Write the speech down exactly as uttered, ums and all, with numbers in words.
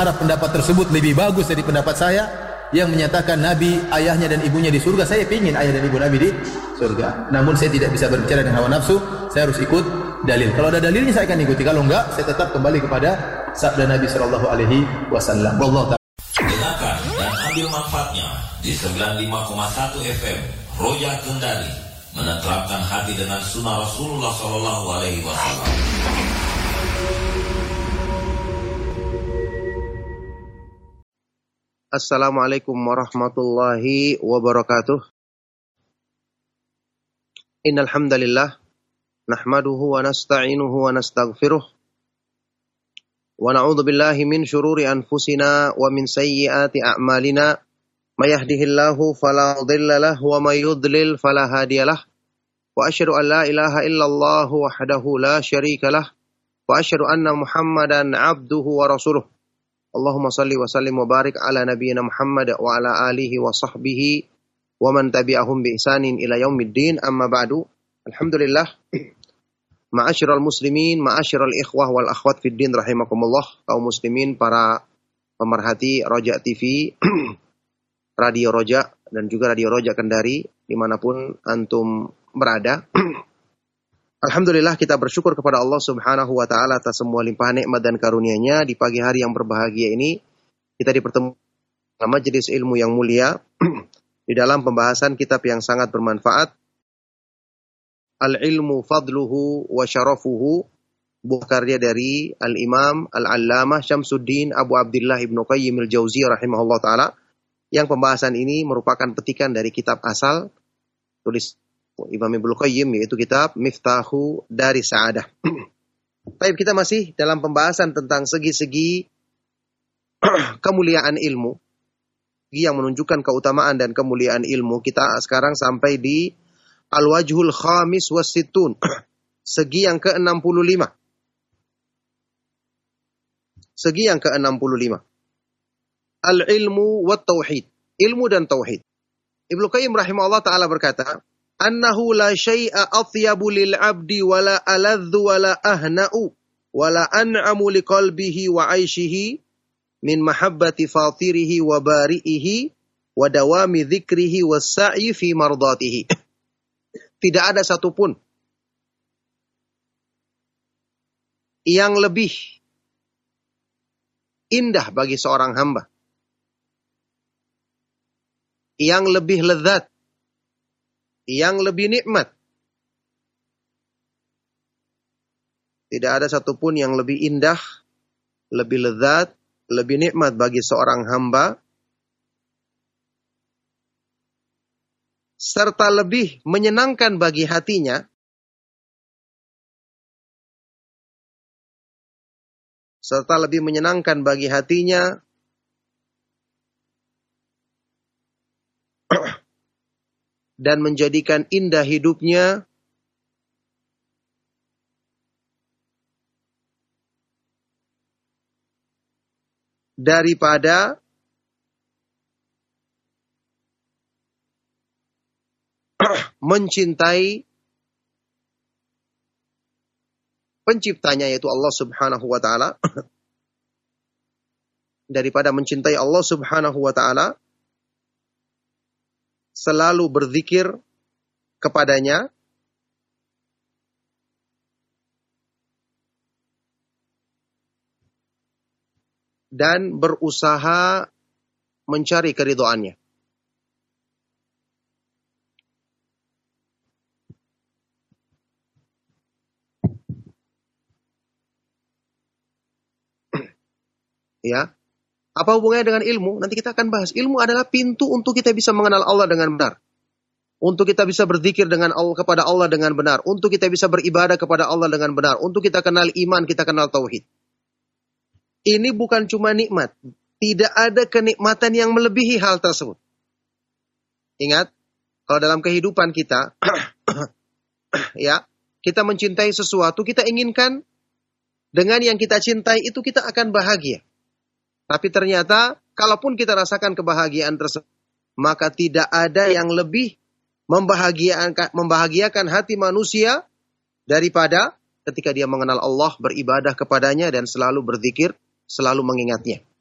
berharap pendapat tersebut lebih bagus dari pendapat saya yang menyatakan Nabi, ayahnya dan ibunya di surga. Saya ingin ayah dan ibu Nabi di surga. Namun saya tidak bisa berbicara dengan hawa nafsu, saya harus ikut dalil. Kalau ada dalilnya saya akan ikuti, kalau enggak saya tetap kembali kepada sabda Nabi sallallahu alaihi wasallam. Wallahu ta'ala. Dengarkan dan ambil manfaatnya di sembilan puluh lima koma satu F M Roja Kendari, menenteramkan hati dengan sunnah Rasulullah sallallahu alaihi wasallam. Assalamualaikum warahmatullahi wabarakatuh. Innal hamdalillah nahmaduhu wa nasta'inuhu wa nastaghfiruh wa na'udzu billahi min syururi anfusina wa min sayyiati a'malina. May yahdihillahu fala mudilla lahu wa may yudlil fala hadiyalah. Wa asyhadu an la ilaha illallah wahdahu la syarika lah wa asyhadu anna Muhammadan 'abduhu wa rasuluh. Allahumma salli wa sallim wa barik ala nabiyyina Muhammad wa ala alihi wa sahbihi wa man tabi'ahum bi ihsanin ila yaumiddin, amma ba'du. Alhamdulillah, ma'asyiral muslimin, ma'asyiral ikhwah wal akhwat fid din rahimakumullah, kaum muslimin, para pemerhati Roja T V, Radio Roja dan juga Radio Roja Kendari dimanapun antum berada. Alhamdulillah, kita bersyukur kepada Allah Subhanahu wa taala atas semua limpahan nikmat dan karunia-Nya. Di pagi hari yang berbahagia ini kita dipertemukan dalam majelis ilmu yang mulia di dalam pembahasan kitab yang sangat bermanfaat, Al-Ilmu Fadluhu wa Syarafuhu, buah karya dari Al-Imam Al-Allamah Syamsuddin Abu Abdillah Ibnu Qayyim Al-Jauziyah rahimahullah taala, yang pembahasan ini merupakan petikan dari kitab asal tulis Imam Ibnu Qayyim, yaitu kitab Miftahu Dari Sa'adah. Baik, kita masih dalam pembahasan tentang segi-segi kemuliaan ilmu, yang menunjukkan keutamaan dan kemuliaan ilmu. Kita sekarang sampai di Al-Wajhul Khamis Wasittun, segi yang ke enam puluh lima. Segi yang ke enam puluh lima. Al-ilmu wa tauhid, ilmu dan tauhid. Ibnu Qayyim rahimahullah taala berkata, annahu la syai'a athyabu lil 'abdi wala aladzu wala ahna'u wala an'amu liqalbihi wa 'aishihi min mahabbati fatirihi wa bari'ihi wa dawami dzikrihi was sa'i fi mardatihi. Tidak ada satupun yang lebih indah bagi seorang hamba, yang lebih lezat, yang lebih nikmat. Tidak ada satupun yang lebih indah, lebih lezat, lebih nikmat bagi seorang hamba, serta lebih menyenangkan bagi hatinya, serta lebih menyenangkan bagi hatinya dan menjadikan indah hidupnya daripada mencintai penciptanya, yaitu Allah Subhanahu wa taala, daripada mencintai Allah Subhanahu wa taala, selalu berzikir kepadanya, dan berusaha mencari keridhaannya. Ya. Apa hubungannya dengan ilmu? Nanti kita akan bahas. Ilmu adalah pintu untuk kita bisa mengenal Allah dengan benar. Untuk kita bisa berzikir dengan Allah, kepada Allah dengan benar. Untuk kita bisa beribadah kepada Allah dengan benar. Untuk kita kenal iman, kita kenal tauhid. Ini bukan cuma nikmat. Tidak ada kenikmatan yang melebihi hal tersebut. Ingat, kalau dalam kehidupan kita, ya, kita mencintai sesuatu, kita inginkan dengan yang kita cintai itu kita akan bahagia. Tapi ternyata, kalaupun kita rasakan kebahagiaan tersebut, maka tidak ada yang lebih membahagiakan, membahagiakan hati manusia daripada ketika dia mengenal Allah, beribadah kepadanya, dan selalu berzikir, selalu mengingatnya.